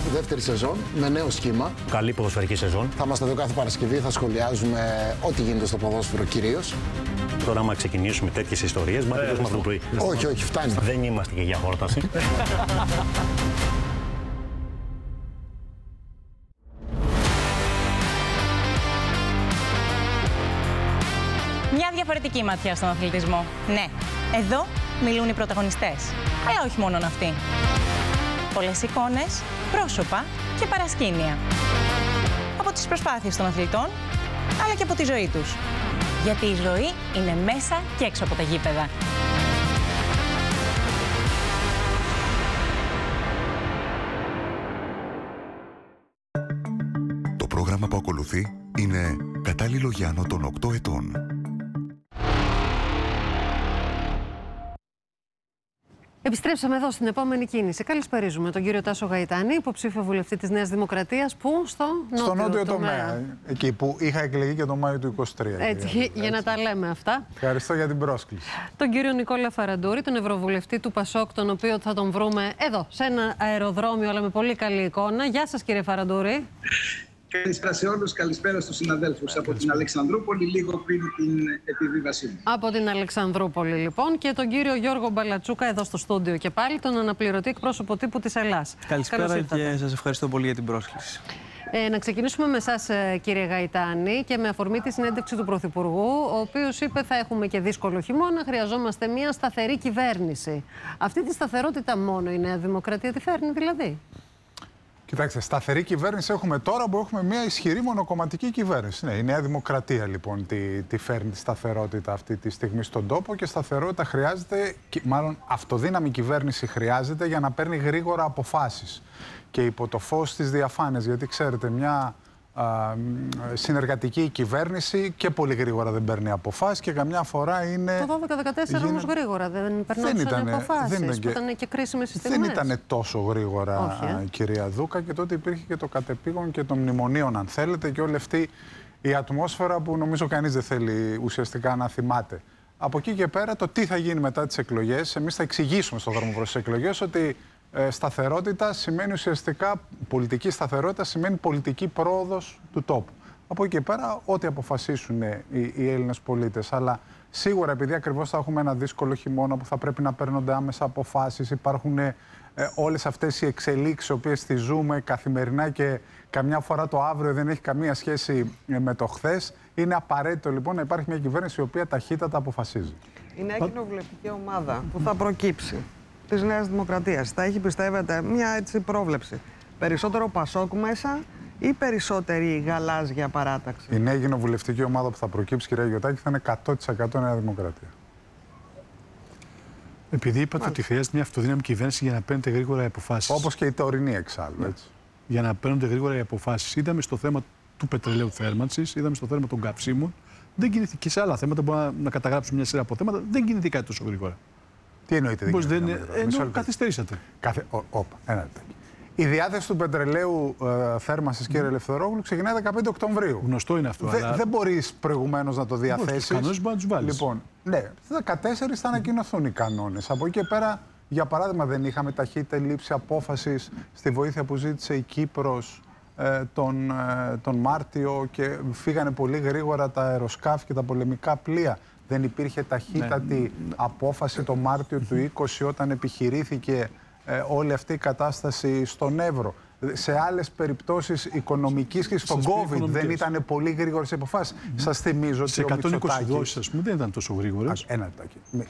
δεύτερη σεζόν με νέο σχήμα. Καλή ποδοσφαιρική σεζόν. Θα είμαστε εδώ κάθε Παρασκευή, θα σχολιάζουμε ό,τι γίνεται στο ποδόσφαιρο κυρίως. Τώρα, άμα ξεκινήσουμε τέτοιες ιστορίες, μα δεν το πρωί. Όχι, όχι, φτάνει. Δεν είμαστε και για χόρταση. Μια διαφορετική ματιά στον αθλητισμό. Ναι, εδώ μιλούν οι πρωταγωνιστές. Αλλά όχι μόνον αυτοί. Πολλές εικόνες, πρόσωπα και παρασκήνια. Από τις προσπάθειες των αθλητών, αλλά και από τη ζωή τους. Γιατί η ζωή είναι μέσα και έξω από τα γήπεδα. Το πρόγραμμα που ακολουθεί είναι κατάλληλο για άνω των 8 ετών. Επιστρέψαμε εδώ στην επόμενη κίνηση. Καλησπερίζουμε τον κύριο Τάσο Γαϊτάνη, υποψήφιο βουλευτή της Νέας Δημοκρατίας, που στο νότιο τομέα. Εκεί που είχα εκλεγεί και το Μάιο του 2023. Έτσι, για να τα λέμε αυτά. Ευχαριστώ για την πρόσκληση. Τον κύριο Νικόλα Φαραντούρη, τον ευρωβουλευτή του ΠΑΣΟΚ, τον οποίο θα τον βρούμε εδώ, σε ένα αεροδρόμιο, αλλά με πολύ καλή εικόνα. Γεια σας, κύριε Φαραντούρη. Καλησπέρα σε όλους, καλησπέρα στους συναδέλφους από την Αλεξανδρούπολη, λίγο πριν την επιβίβασή μου. Από την Αλεξανδρούπολη, λοιπόν, και τον κύριο Γιώργο Μπαλατσούκα, εδώ στο στούντιο και πάλι, τον αναπληρωτή εκπρόσωπο τύπου της Ελλάς. Καλησπέρα και σας ευχαριστώ πολύ για την πρόσκληση. Να ξεκινήσουμε με εσάς, κύριε Γαϊτάνη, και με αφορμή τη συνέντευξη του Πρωθυπουργού, ο οποίος είπε θα έχουμε και δύσκολο χειμώνα, χρειαζόμαστε μια σταθερή κυβέρνηση. Αυτή τη σταθερότητα μόνο η Νέα Δημοκρατία τη φέρνει, δηλαδή? Κοιτάξτε, σταθερή κυβέρνηση έχουμε τώρα που έχουμε μια ισχυρή μονοκομματική κυβέρνηση. Ναι, η Νέα Δημοκρατία λοιπόν τη φέρνει τη σταθερότητα αυτή τη στιγμή στον τόπο, και σταθερότητα χρειάζεται, μάλλον αυτοδύναμη κυβέρνηση χρειάζεται για να παίρνει γρήγορα αποφάσεις. Και υπό το φως της διαφάνειας, γιατί ξέρετε, μια συνεργατική κυβέρνηση και πολύ γρήγορα δεν παίρνει αποφάσεις και καμιά φορά είναι... Το 12-14 όμως γρήγορα δεν περνούσαν αποφάσεις, που ήταν και κρίσιμες στιγμές. Δεν ήταν τόσο γρήγορα, κυρία Δούκα, και τότε υπήρχε και το κατεπήγον και των μνημονίων, αν θέλετε, και όλη αυτή η ατμόσφαιρα που νομίζω κανείς δεν θέλει ουσιαστικά να θυμάται. Από εκεί και πέρα, το τι θα γίνει μετά τις εκλογές, εμείς θα εξηγήσουμε στον δρόμο προς τις εκλογές ότι σταθερότητα σημαίνει ουσιαστικά, πολιτική σταθερότητα σημαίνει πολιτική πρόοδος του τόπου. Από εκεί και πέρα, ό,τι αποφασίσουν οι Έλληνες πολίτες. Αλλά σίγουρα, επειδή ακριβώς θα έχουμε ένα δύσκολο χειμώνα που θα πρέπει να παίρνονται άμεσα αποφάσεις, υπάρχουν όλες αυτές οι εξελίξεις, οι οποίες τις ζούμε καθημερινά και καμιά φορά το αύριο δεν έχει καμία σχέση με το χθες. Είναι απαραίτητο λοιπόν να υπάρχει μια κυβέρνηση η οποία ταχύτατα αποφασίζει. Η νέα κοινοβουλευτική ομάδα που θα προκύψει της Νέας Δημοκρατίας θα έχει, πιστεύετε, μια έτσι πρόβλεψη? Περισσότερο ΠΑΣΟΚ μέσα ή περισσότερη γαλάζια παράταξη? Η νέα κοινοβουλευτική ομάδα που θα προκύψει, κυρία Γιωτάκη, θα είναι 100% Νέα Δημοκρατία. Επειδή είπατε ότι χρειάζεται μια αυτοδύναμη κυβέρνηση για να παίρνετε γρήγορα οι αποφάσεις. Όπως και η τωρινή εξάλλου. Ναι. Έτσι. Για να παίρνονται γρήγορα οι αποφάσεις. Είδαμε στο θέμα του πετρελαίου θέρμανσης, είδαμε στο θέμα των καυσίμων. Δεν κινηθεί και σε άλλα θέματα. Μπορούμε να καταγράψουμε μια σειρά από θέματα. Δεν κινηθεί κάτι τόσο γρήγορα. Τι εννοείται? Ενώ καθυστερήσατε. Ένα λεπτάκι. Η διάθεση του πετρελαίου θέρμανσης, κύριε Ελευθερόγλου, ξεκινάει 15 Οκτωβρίου. Γνωστό είναι αυτό. Δεν μπορείς προηγουμένως να το διαθέσεις. Τους κανόνες μπορεί να τους βάλεις. Λοιπόν, ναι, 14 θα ανακοινωθούν οι κανόνες. Από εκεί και πέρα, για παράδειγμα, δεν είχαμε ταχύτητα λήψη απόφασης στη βοήθεια που ζήτησε η Κύπρος τον Μάρτιο και φύγανε πολύ γρήγορα τα αεροσκάφη και τα πολεμικά πλοία. Δεν υπήρχε ταχύτατη απόφαση το Μάρτιο του 20 όταν επιχειρήθηκε όλη αυτή η κατάσταση στον Εύρο. Σε άλλες περιπτώσεις οικονομικής και στον COVID δεν ήταν πολύ γρήγορες οι αποφάσεις. Σας θυμίζω ότι σε 120 δόσεις, ας πούμε, δεν ήταν τόσο γρήγορες. Ένα λεπτάκι.